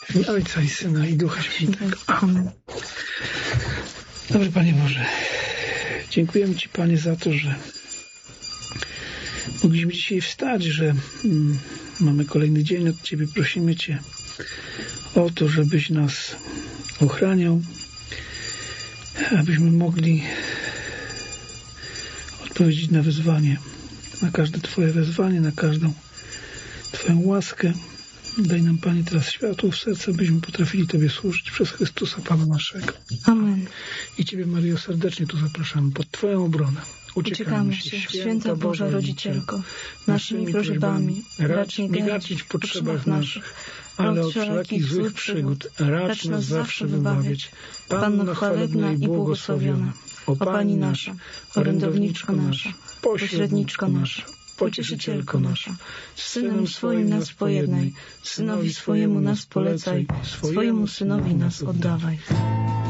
W imię Ojca i Syna i Ducha Świętego. Amen. Dobry Panie Boże, dziękujemy Ci, Panie, za to, że mogliśmy dzisiaj wstać, że mamy kolejny dzień od Ciebie. Prosimy Cię o to, żebyś nas ochraniał, abyśmy mogli odpowiedzieć na wezwanie, na każde Twoje wezwanie, na każdą Twoją łaskę. Daj nam, Panie, teraz światło w serce, byśmy potrafili Tobie służyć przez Chrystusa, Pana naszego. Amen. I Ciebie, Maryjo, serdecznie tu zapraszamy pod Twoją obronę. Uciekamy się, Święta Boża Rodzicielko, naszymi prośbami, racz nie gadzić w potrzebach naszych, ale od wszelakich złych przygód racz nas zawsze wybawiać. Panno chwalebna i błogosławiona, o Pani nasza, orędowniczko nasza, pośredniczko nasza, Pocieszycielko nasza, z Synem swoim nas pojednaj, Synowi swojemu nas polecaj, swojemu Synowi nas oddawaj.